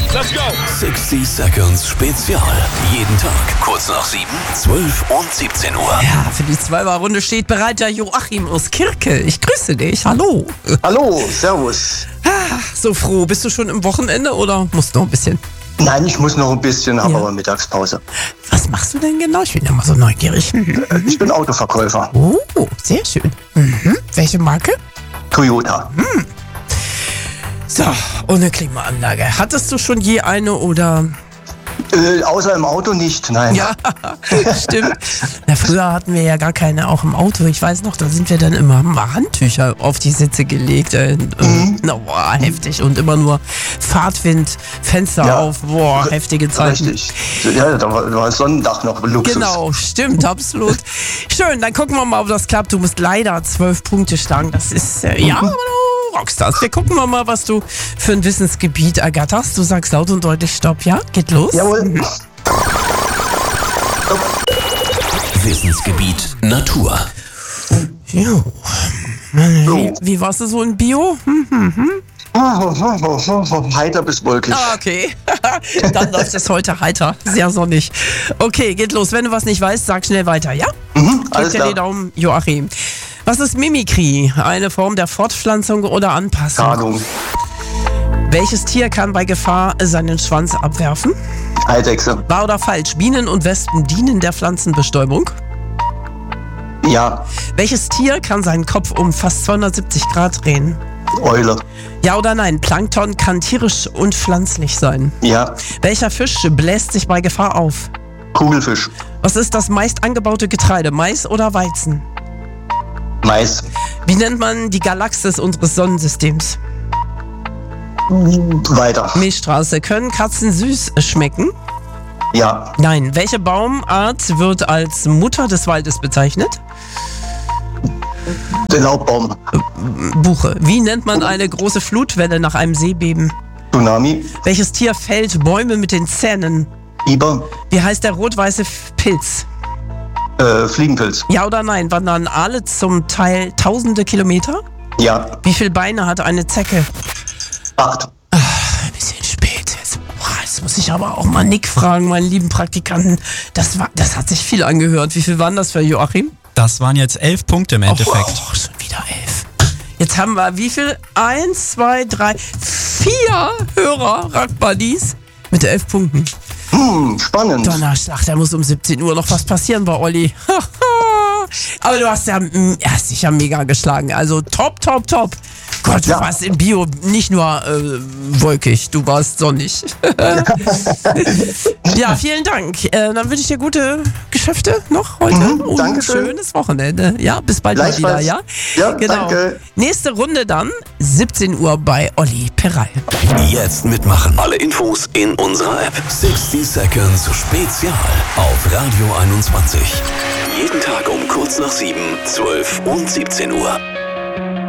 Let's go. 60 Seconds Spezial. Jeden Tag kurz nach 7, 12 und 17 Uhr. Ja, für die Zweier-Runde steht bereit der Joachim aus Kirke. Ich grüße dich. Hallo. Hallo, servus. So froh. Bist du schon im Wochenende oder musst noch ein bisschen? Nein, ich muss noch ein bisschen, habe Ja. aber Mittagspause. Was machst du denn genau? Ich bin immer so neugierig. Ich bin Autoverkäufer. Oh, sehr schön. Welche Marke? Toyota. So, ohne Klimaanlage. Hattest du schon je eine oder? Außer im Auto nicht, nein. Ja, stimmt. Na, früher hatten wir ja gar keine, auch im Auto. Ich weiß noch, da sind wir dann immer, haben wir Handtücher auf die Sitze gelegt. Boah, heftig. Und immer nur Fahrtwind, Fenster Ja. auf. Boah, heftige Zeiten. Richtig. Ja, da war Sonnendach noch Luxus. Genau, stimmt, absolut. Schön, dann gucken wir mal, ob das klappt. Du musst leider 12 Punkte schlagen. Das ist, ja, aber du Rockstars. Wir gucken mal, was du für ein Wissensgebiet ergatterst. Du sagst laut und deutlich Stopp, ja? Geht los? Jawohl. Wissensgebiet Natur. Jo. Wie warst du so in Bio? Heiter bis wolkig. Ah, okay. Dann läuft es heute heiter. Sehr sonnig. Okay, geht los. Wenn du was nicht weißt, sag schnell weiter, ja? Alles Gib dir die klar. Daumen, Joachim. Was ist Mimikry? Eine Form der Fortpflanzung oder Anpassung? Ahnung. Welches Tier kann bei Gefahr seinen Schwanz abwerfen? Eidechse. Wahr oder falsch? Bienen und Wespen dienen der Pflanzenbestäubung. Ja. Welches Tier kann seinen Kopf um fast 270 Grad drehen? Eule. Ja oder nein? Plankton kann tierisch und pflanzlich sein. Ja. Welcher Fisch bläst sich bei Gefahr auf? Kugelfisch. Was ist das meist angebaute Getreide? Mais oder Weizen? Mais. Wie nennt man die Galaxis unseres Sonnensystems? Weiter. Milchstraße. Können Katzen süß schmecken? Ja. Nein. Welche Baumart wird als Mutter des Waldes bezeichnet? Der Laubbaum. Buche. Wie nennt man eine große Flutwelle nach einem Seebeben? Tsunami. Welches Tier fällt Bäume mit den Zähnen? Biber. Wie heißt der rot-weiße Pilz? Fliegenpilz. Ja oder nein? Wandern Aale zum Teil tausende Kilometer? Ja. Wie viele Beine hat eine Zecke? 8. Ein bisschen spät jetzt. Boah, jetzt muss ich aber auch mal Nick fragen, meinen lieben Praktikanten. Das hat sich viel angehört. Wie viel waren das für Joachim? Das waren jetzt 11 Punkte im Endeffekt. Oh, schon wieder 11. Jetzt haben wir wie viel? 1, 2, 3, 4 Hörer, Rockbuddies mit 11 Punkten. Spannend. Donnerschlag, da muss um 17 Uhr noch was passieren bei Olli. Aber du hast dich ja mega geschlagen. Also top. Gott, du Ja. warst im Bio nicht nur wolkig, du warst sonnig. Ja, vielen Dank. Dann wünsche ich dir gute Geschäfte noch heute. Und ein Dankeschön. schönes Wochenende. Ja, bis bald mal wieder, Gleichfalls. ja? Ja, danke. Nächste Runde dann, 17 Uhr bei Olli Perrey. Jetzt mitmachen. Alle Infos in unserer App. 60 Seconds Spezial auf Radio 21. Jeden Tag um kurz nach 7, 12 und 17 Uhr.